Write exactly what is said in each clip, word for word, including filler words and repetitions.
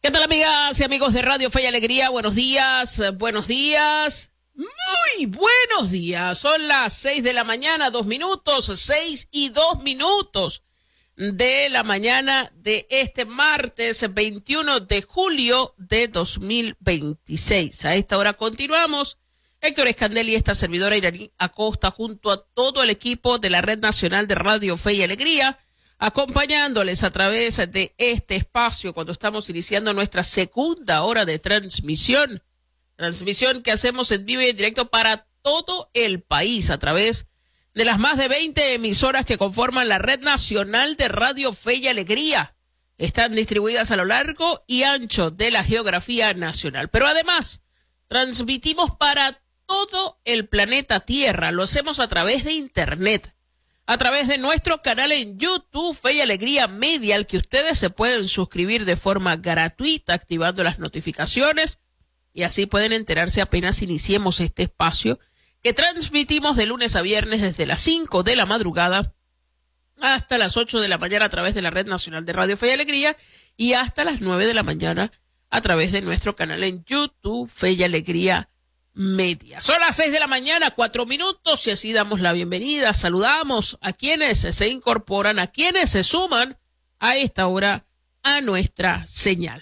¿Qué tal, amigas y amigos de Radio Fe y Alegría? Buenos días, buenos días, muy buenos días. Son las seis de la mañana, dos minutos, seis y dos minutos de la mañana de este martes veintiuno de julio de dos mil veintiséis. A esta hora continuamos. Héctor Escandel y esta servidora Iraní Acosta junto a todo el equipo de la Red Nacional de Radio Fe y Alegría, acompañándoles a través de este espacio cuando estamos iniciando nuestra segunda hora de transmisión. Transmisión que hacemos en vivo y en directo para todo el país a través de las más de veinte emisoras que conforman la Red Nacional de Radio Fe y Alegría. Están distribuidas a lo largo y ancho de la geografía nacional. Pero además, transmitimos para todo el planeta Tierra. Lo hacemos a través de Internet, a través de nuestro canal en YouTube, Fe y Alegría Media, al que ustedes se pueden suscribir de forma gratuita, activando las notificaciones, y así pueden enterarse apenas iniciemos este espacio, que transmitimos de lunes a viernes desde las cinco de la madrugada hasta las ocho de la mañana a través de la Red Nacional de Radio Fe y Alegría, y hasta las nueve de la mañana a través de nuestro canal en YouTube, Fe y Alegría Media. Son las seis de la mañana, cuatro minutos, y así damos la bienvenida. Saludamos a quienes se incorporan, a quienes se suman a esta hora a nuestra señal.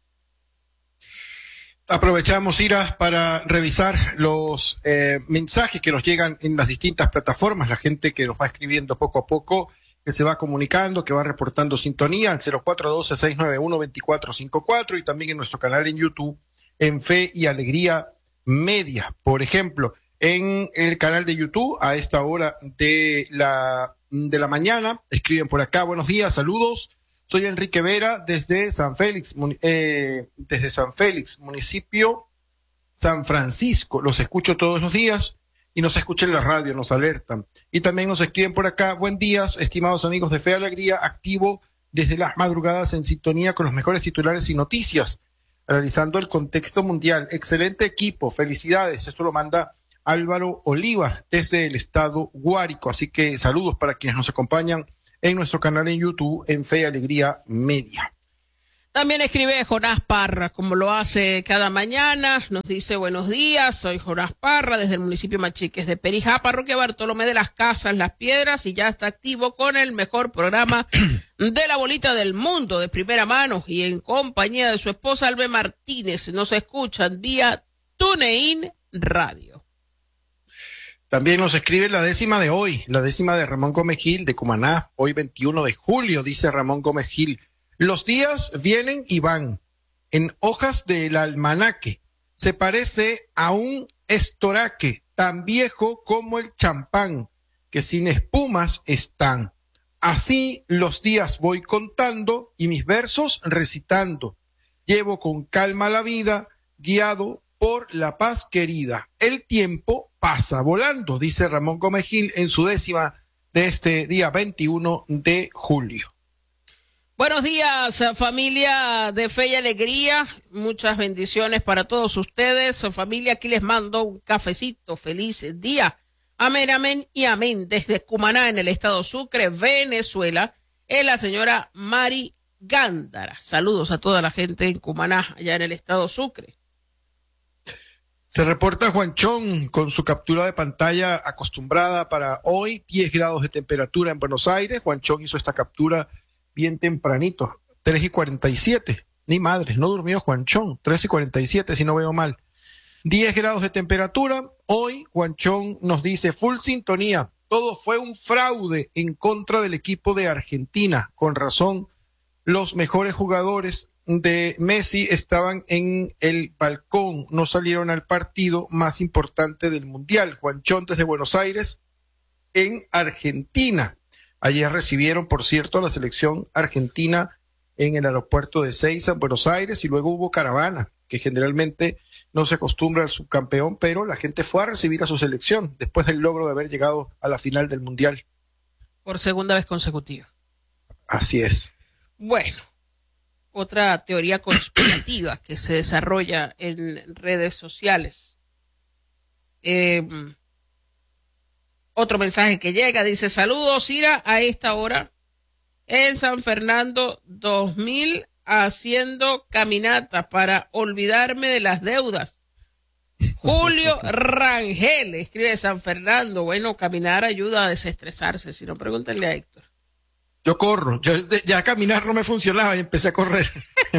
Aprovechamos, Ira, para revisar los eh, mensajes que nos llegan en las distintas plataformas, la gente que nos va escribiendo poco a poco, que se va comunicando, que va reportando sintonía al cero cuatro uno dos, seis nueve uno, dos cuatro cinco cuatro y también en nuestro canal en YouTube, en Fe y Alegría Media. Por ejemplo, en el canal de YouTube, a esta hora de la, de la mañana, escriben por acá: buenos días, saludos. Soy Enrique Vera desde San Félix, eh, desde San Félix, municipio San Francisco. Los escucho todos los días y nos escuchan en la radio, nos alertan. Y también nos escriben por acá: buen día, estimados amigos de Fe y Alegría, activo desde las madrugadas en sintonía con los mejores titulares y noticias, analizando el contexto mundial. Excelente equipo, felicidades. Esto lo manda Álvaro Oliva desde el estado Guárico. Así que saludos para quienes nos acompañan en nuestro canal en YouTube, en Fe y Alegría Media. También escribe Jonás Parra, como lo hace cada mañana. Nos dice: buenos días, soy Jonás Parra desde el municipio Machiques de Perijá, parroquia Bartolomé de las Casas, Las Piedras, y ya está activo con el mejor programa de la bolita del mundo de primera mano, y en compañía de su esposa Albe Martínez. Nos escuchan vía TuneIn Radio. También nos escribe la décima de hoy, la décima de Ramón Gómez Gil de Cumaná, hoy veintiuno de julio, dice Ramón Gómez Gil. Los días vienen y van en hojas del almanaque. Se parece a un estoraque tan viejo como el champán, que sin espumas están. Así los días voy contando y mis versos recitando. Llevo con calma la vida, guiado por la paz querida. El tiempo pasa volando, dice Ramón Gómez Gil en su décima de este día veintiuno de julio. Buenos días, familia de Fe y Alegría. Muchas bendiciones para todos ustedes. Familia, aquí les mando un cafecito. Feliz día. Amén, amén y amén. Desde Cumaná, en el estado Sucre, Venezuela, es la señora Mari Gándara. Saludos a toda la gente en Cumaná, allá en el estado Sucre. Se reporta Juanchón con su captura de pantalla acostumbrada para hoy, diez grados de temperatura en Buenos Aires. Juanchón hizo esta captura bien tempranito, tres y cuarenta y siete. Ni madre, no durmió Juanchón, tres y cuarenta y siete si no veo mal. diez grados de temperatura. Hoy Juanchón nos dice: full sintonía. Todo fue un fraude en contra del equipo de Argentina. Con razón, los mejores jugadores de Messi estaban en el balcón, no salieron al partido más importante del mundial. Juanchón desde Buenos Aires, en Argentina. Ayer recibieron, por cierto, a la selección argentina en el aeropuerto de Ezeiza, en Buenos Aires, y luego hubo caravana, que generalmente no se acostumbra al subcampeón, pero la gente fue a recibir a su selección después del logro de haber llegado a la final del mundial. Por segunda vez consecutiva. Así es. Bueno, otra teoría conspirativa que se desarrolla en redes sociales. Eh, otro mensaje que llega, dice: saludos, Ira, a esta hora en San Fernando, dos mil haciendo caminatas para olvidarme de las deudas. Julio Rangel escribe de San Fernando. Bueno, caminar ayuda a desestresarse. Si no, pregúntenle a Héctor. Yo corro. Yo, ya caminar no me funcionaba y empecé a correr.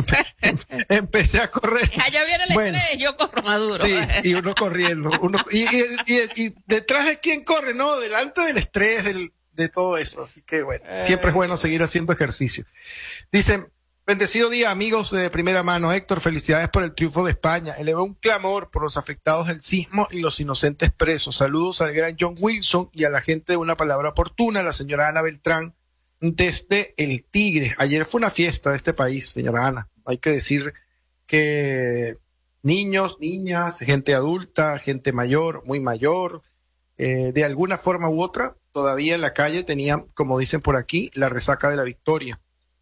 Empecé a correr. Allá viene el bueno, estrés, yo corro maduro. Sí, y uno corriendo. Uno, y, y, y, y detrás de quién corre, no, delante del estrés, del, de todo eso. Así que bueno, eh... siempre es bueno seguir haciendo ejercicio. Dicen, bendecido día, amigos de primera mano. Héctor, felicidades por el triunfo de España. Elevó un clamor por los afectados del sismo y los inocentes presos. Saludos al gran John Wilson y a la gente de Una Palabra Oportuna, la señora Ana Beltrán, desde El Tigre. Ayer fue una fiesta de este país, señora Ana. Hay que decir que niños, niñas, gente adulta, gente mayor, muy mayor, eh, de alguna forma u otra, todavía en la calle tenían, como dicen por aquí, la resaca de la victoria.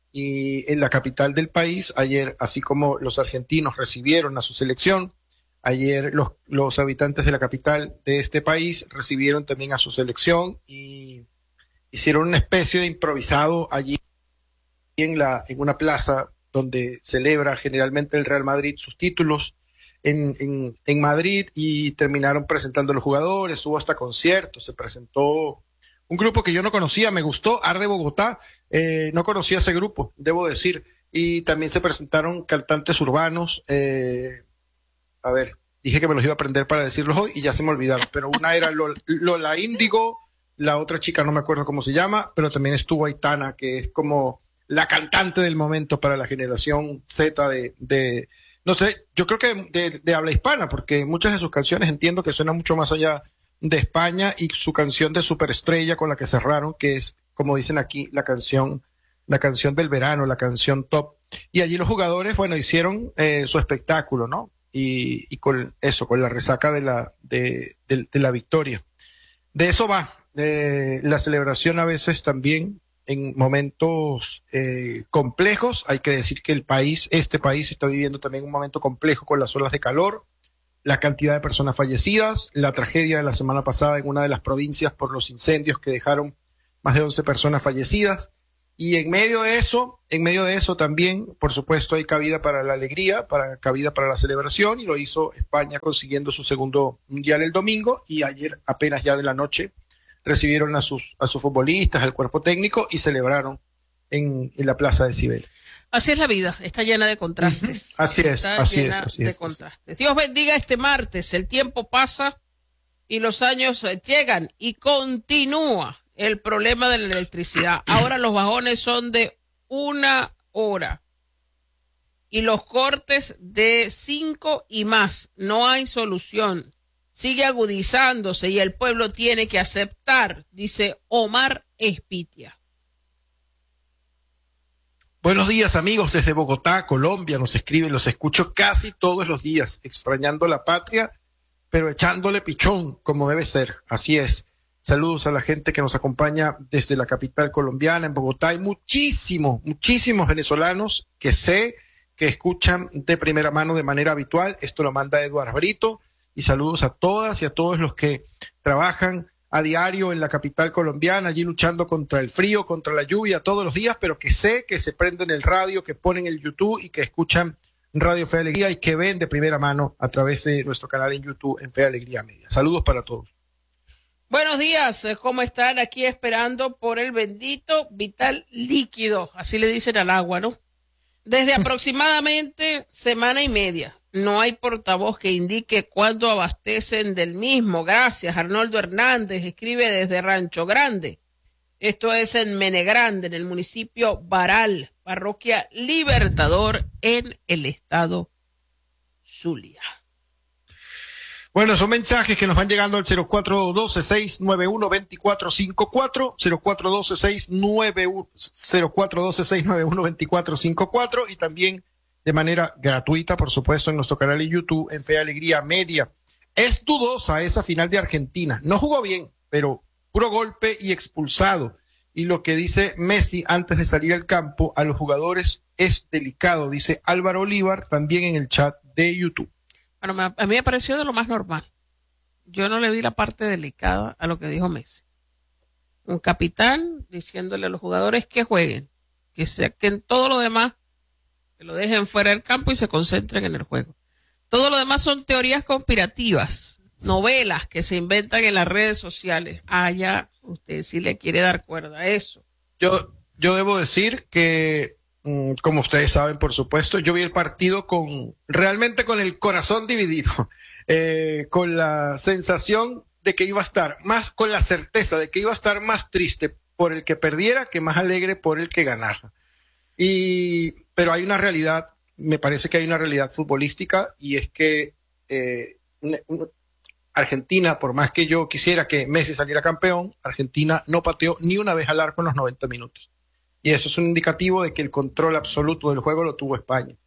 Y en la capital del país, ayer, así como los argentinos recibieron a su selección, ayer los, los habitantes de la capital de este país recibieron también a su selección y hicieron una especie de improvisado allí en, la, en una plaza donde celebra generalmente el Real Madrid sus títulos en, en, en Madrid, y terminaron presentando a los jugadores, hubo hasta conciertos, se presentó un grupo que yo no conocía, me gustó, Arde Bogotá, eh, no conocía ese grupo, debo decir, y también se presentaron cantantes urbanos, eh, a ver, dije que me los iba a aprender para decirlos hoy y ya se me olvidaron, pero una era Lola, Lola Índigo, la otra chica no me acuerdo cómo se llama, pero también estuvo Aitana, que es como la cantante del momento para la generación Z de, de no sé, yo creo que de, de habla hispana, porque muchas de sus canciones entiendo que suenan mucho más allá de España, y su canción de superestrella con la que cerraron, que es, como dicen aquí, la canción, la canción del verano, la canción top. Y allí los jugadores, bueno, hicieron eh, su espectáculo, ¿no? Y, y con eso, con la resaca de la, de, de, de la victoria. De eso va. Eh, la celebración a veces también en momentos eh, complejos. Hay que decir que el país, este país está viviendo también un momento complejo con las olas de calor, la cantidad de personas fallecidas, la tragedia de la semana pasada en una de las provincias por los incendios que dejaron más de once personas fallecidas. Y en medio de eso, en medio de eso también, por supuesto, hay cabida para la alegría, para cabida para la celebración, y lo hizo España consiguiendo su segundo mundial el domingo, y ayer apenas ya de la noche recibieron a sus, a sus futbolistas, al cuerpo técnico, y celebraron en, en la Plaza de Cibeles. Así es la vida, está llena de contrastes. Uh-huh. Así es, está así llena es, así de es. contrastes. Dios bendiga este martes, el tiempo pasa y los años llegan y continúa el problema de la electricidad. Ahora los bajones son de una hora y los cortes de cinco y más. No hay solución. Sigue agudizándose y el pueblo tiene que aceptar, dice Omar Espitia. Buenos días, amigos, desde Bogotá, Colombia. Nos escriben, los escucho casi todos los días, extrañando la patria, pero echándole pichón, como debe ser. Así es. Saludos a la gente que nos acompaña desde la capital colombiana, en Bogotá. Hay muchísimos, muchísimos venezolanos que sé que escuchan de primera mano de manera habitual. Esto lo manda Eduardo Brito. Y saludos a todas y a todos los que trabajan a diario en la capital colombiana, allí luchando contra el frío, contra la lluvia todos los días, pero que sé que se prenden el radio, que ponen el YouTube y que escuchan Radio Fe y Alegría y que ven de primera mano a través de nuestro canal en YouTube en Fe y Alegría Media. Saludos para todos. Buenos días, ¿cómo están? Aquí esperando por el bendito vital líquido, así le dicen al agua, ¿no? Desde aproximadamente semana y media. No hay portavoz que indique cuándo abastecen del mismo. Gracias, Arnoldo Hernández, escribe desde Rancho Grande. Esto es en Menegrande, en el municipio Baral, parroquia Libertador, en el estado Zulia. Bueno, son mensajes que nos van llegando al cero cuatro uno dos, seis nueve uno, dos cuatro cinco cuatro, cero cuatro uno dos, seis nueve uno, cero cuatro uno dos, seis nueve uno, dos cuatro cinco cuatro, y también de manera gratuita, por supuesto, en nuestro canal en YouTube, en Fe y Alegría Media. Es dudosa esa final de Argentina. No jugó bien, pero puro golpe y expulsado. Y lo que dice Messi antes de salir al campo a los jugadores es delicado, dice Álvaro Olivar, también en el chat de YouTube. Bueno, a mí me pareció de lo más normal. Yo no le vi la parte delicada a lo que dijo Messi. Un capitán diciéndole a los jugadores que jueguen, que saquen todo lo demás que lo dejen fuera del campo y se concentren en el juego. Todo lo demás son teorías conspirativas, novelas que se inventan en las redes sociales. Ah, ya, usted sí le quiere dar cuerda a eso. Yo, yo debo decir que, mmm, como ustedes saben, por supuesto, yo vi el partido con, realmente con el corazón dividido, eh, con la sensación de que iba a estar más, con la certeza de que iba a estar más triste por el que perdiera que más alegre por el que ganara. Y, pero hay una realidad, me parece que hay una realidad futbolística, y es que eh, una, una, Argentina, por más que yo quisiera que Messi saliera campeón, Argentina no pateó ni una vez al arco en los noventa minutos. Y eso es un indicativo de que el control absoluto del juego lo tuvo España.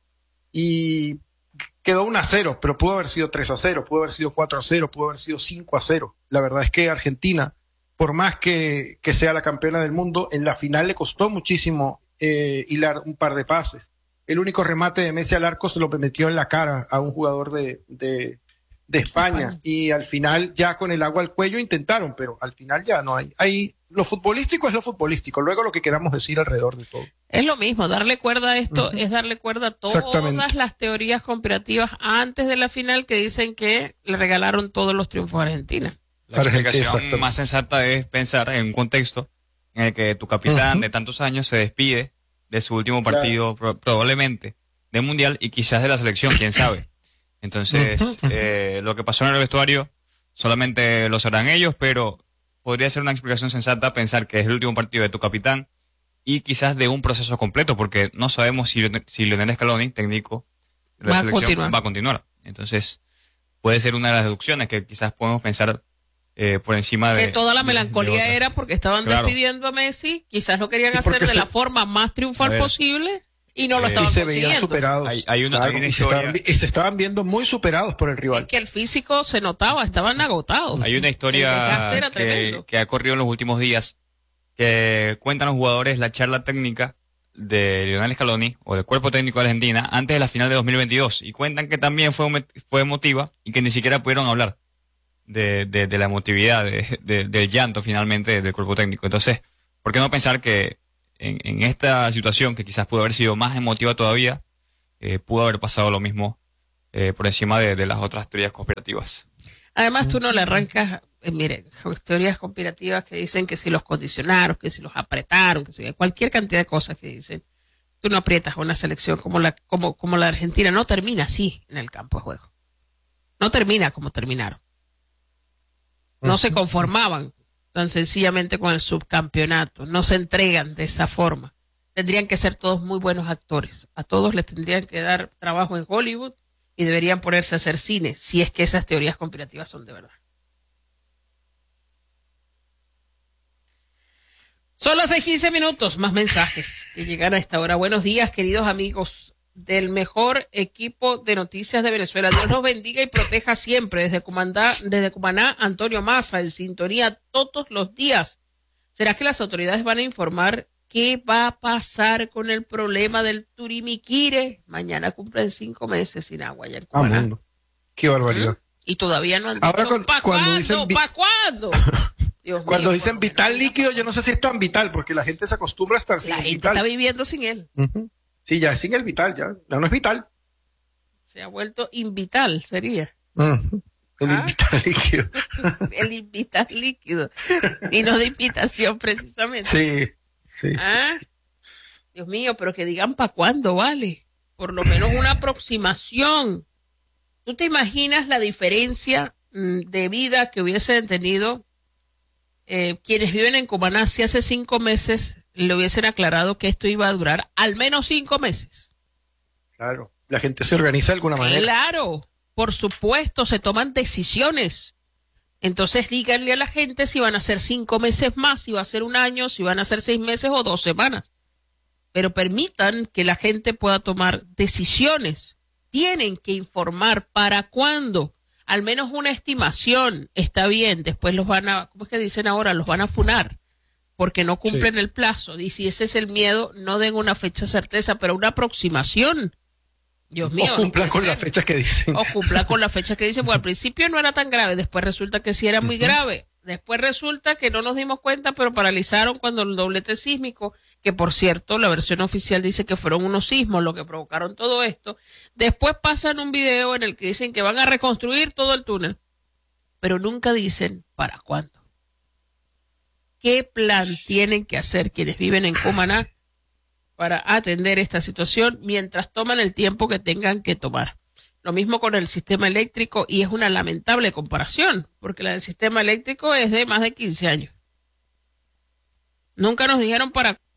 Y quedó uno a cero, pero pudo haber sido tres a cero, pudo haber sido cuatro a cero, pudo haber sido cinco a cero. La verdad es que Argentina, por más que, que sea la campeona del mundo, en la final le costó muchísimo eh, hilar un par de pases. El único remate de Messi al arco se lo metió en la cara a un jugador de, de, de España. España. Y al final, ya con el agua al cuello, intentaron, pero al final ya no hay. hay lo futbolístico es lo futbolístico, luego lo que queramos decir alrededor de todo. Es lo mismo, darle cuerda a esto uh-huh. es darle cuerda a todas las teorías conspirativas antes de la final que dicen que le regalaron todos los triunfos a Argentina. La explicación más sensata es pensar en un contexto en el que tu capitán uh-huh. de tantos años se despide de su último partido, claro. pro- probablemente de mundial y quizás de la selección, quién sabe. Entonces, uh-huh. eh, lo que pasó en el vestuario solamente lo sabrán ellos, pero podría ser una explicación sensata pensar que es el último partido de tu capitán y quizás de un proceso completo, porque no sabemos si, si Lionel Scaloni, técnico de la va selección, a continuar. va a continuar. Entonces, puede ser una de las deducciones que quizás podemos pensar Eh, por encima de... Que toda la melancolía de, de era porque estaban claro. despidiendo a Messi, quizás lo querían hacer de se... la forma más triunfal posible y no lo eh, estaban y se consiguiendo. veían superados. Hay, hay una, claro, hay una y, historia... se estaban, y se estaban viendo muy superados por el rival. Es que el físico se notaba, estaban agotados. Hay una historia que, que ha corrido en los últimos días que cuentan los jugadores la charla técnica de Lionel Scaloni o del cuerpo técnico de Argentina antes de la final de dos mil veintidós y cuentan que también fue, fue emotiva y que ni siquiera pudieron hablar De, de, de la emotividad, de, de, del llanto finalmente del cuerpo técnico. Entonces, ¿por qué no pensar que en, en esta situación, que quizás pudo haber sido más emotiva todavía, eh, pudo haber pasado lo mismo eh, por encima de, de las otras teorías conspirativas? Además, tú no le arrancas, eh, mire, teorías conspirativas que dicen que si los condicionaron, que si los apretaron, que si cualquier cantidad de cosas que dicen. Tú no aprietas a una selección como la, como, como la Argentina, no termina así en el campo de juego. No termina como terminaron. No se conformaban tan sencillamente con el subcampeonato, no se entregan de esa forma. Tendrían que ser todos muy buenos actores. A todos les tendrían que dar trabajo en Hollywood y deberían ponerse a hacer cine, si es que esas teorías conspirativas son de verdad. Son las seis quince minutos, más mensajes que llegan a esta hora. Buenos días, queridos amigos del mejor equipo de noticias de Venezuela. Dios los bendiga y proteja siempre. Desde Cumaná, desde Cumaná, Antonio Massa, en sintonía todos los días. ¿Será que las autoridades van a informar qué va a pasar con el problema del Turimiquire? Mañana cumplen cinco meses sin agua ya en Cumaná. Ah, qué barbaridad. ¿Mm? Y todavía no han Ahora dicho, ¿para cuándo? Dicen... ¿Para cuándo? Dios cuando mío, dicen vital líquido, yo no sé si es tan vital, porque la gente se acostumbra a estar sin el vital. La gente está viviendo sin él. Uh-huh. Sí, ya es sin el vital, ya, ya no es vital. Se ha vuelto invital, sería. Uh-huh. El ¿Ah? invital líquido. El invital líquido. Y no de invitación, precisamente. Sí, sí. ¿Ah? Dios mío, pero que digan para cuándo, vale. Por lo menos una aproximación. ¿Tú te imaginas la diferencia mmm, de vida que hubiesen tenido eh, quienes viven en Cumaná si hace cinco meses le hubiesen aclarado que esto iba a durar al menos cinco meses? Claro, la gente se organiza de alguna manera. Claro, por supuesto, se toman decisiones. Entonces díganle a la gente si van a ser cinco meses más, si va a ser un año, si van a ser seis meses o dos semanas. Pero permitan que la gente pueda tomar decisiones. Tienen que informar para cuándo. Al menos una estimación está bien. Después los van a, ¿cómo es que dicen ahora? Los van a funar porque no cumplen sí. el plazo. Y si ese es el miedo, no den una fecha certeza, pero una aproximación. Dios mío. O cumplan no con ser. las fechas que dicen. O cumplan con las fechas que dicen. Bueno, al principio no era tan grave, después resulta que sí era muy uh-huh. grave. Después resulta que no nos dimos cuenta, pero paralizaron cuando el doblete sísmico que por cierto, la versión oficial dice que fueron unos sismos lo que provocaron todo esto. Después pasan un video en el que dicen que van a reconstruir todo el túnel, pero nunca dicen para cuándo. ¿Qué plan tienen que hacer quienes viven en Cumaná para atender esta situación mientras toman el tiempo que tengan que tomar? Lo mismo con el sistema eléctrico, y es una lamentable comparación, porque la del sistema eléctrico es de más de quince años. Nunca nos dijeron para